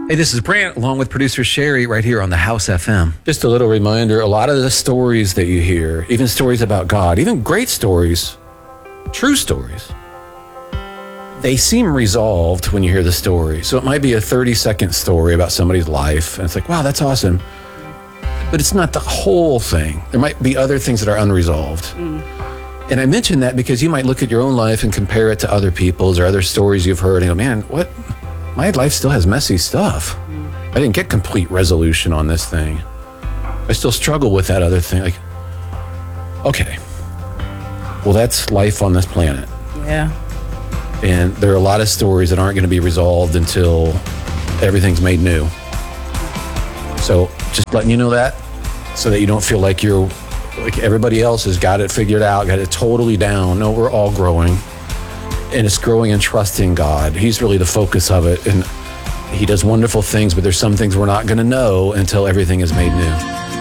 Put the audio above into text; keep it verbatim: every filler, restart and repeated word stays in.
Hey, this is Brant, along with producer Sherry, right here on the House F M. Just a little reminder, a lot of the stories that you hear, even stories about God, even great stories, true stories, they seem resolved when you hear the story. So it might be a thirty-second story about somebody's life, and it's like, wow, that's awesome. But it's not the whole thing. There might be other things that are unresolved. Mm. And I mention that because you might look at your own life and compare it to other people's or other stories you've heard and go, man, what? My life still has messy stuff. Mm. I didn't get complete resolution on this thing. I still struggle with that other thing. Like, okay, well, that's life on this planet. Yeah. And there are a lot of stories that aren't going to be resolved until everything's made new. So just letting you know that so that you don't feel like you're like everybody else has got it figured out, got it totally down. No, we're all growing. And it's growing and trusting God. He's really the focus of it. And he does wonderful things, but there's some things we're not going to know until everything is made new.